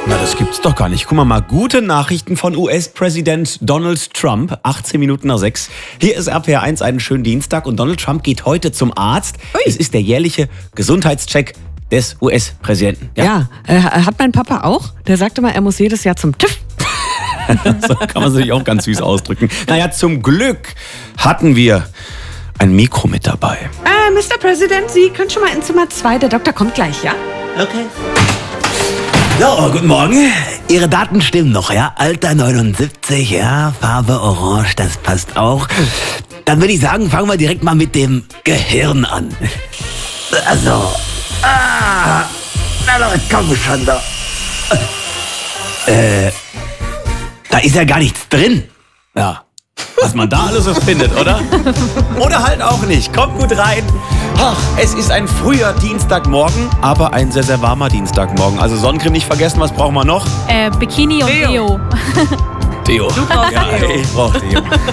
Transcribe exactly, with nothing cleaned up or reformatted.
Na, das gibt's doch gar nicht. Guck mal, mal gute Nachrichten von U S-Präsident Donald Trump. achtzehn Minuten nach sechs. Hier ist R P R eins, einen schönen Dienstag. Und Donald Trump geht heute zum Arzt. Ui. Es ist der jährliche Gesundheitscheck des U S-Präsidenten. Ja, ja äh, hat mein Papa auch. Der sagte mal, er muss jedes Jahr zum TÜV. So kann man sich auch ganz süß ausdrücken. Naja, zum Glück hatten wir ein Mikro mit dabei. Äh, Mister President, Sie können schon mal in Zimmer zwei. Der Doktor kommt gleich, ja? Okay. So, guten Morgen. Ihre Daten stimmen noch, ja? Alter neunundsiebzig, ja, Farbe orange, das passt auch. Dann würde ich sagen, fangen wir direkt mal mit dem Gehirn an. Also, ah, na doch, komm schon da. Äh, da ist ja gar nichts drin. Ja, was man da alles so findet, oder? Oder halt auch nicht. Kommt gut rein. Ach, es ist ein früher Dienstagmorgen, aber ein sehr, sehr warmer Dienstagmorgen. Also Sonnencreme nicht vergessen, was brauchen wir noch? Äh, Bikini und Deo. Deo. Du brauchst ja, Deo. Ich brauch Deo.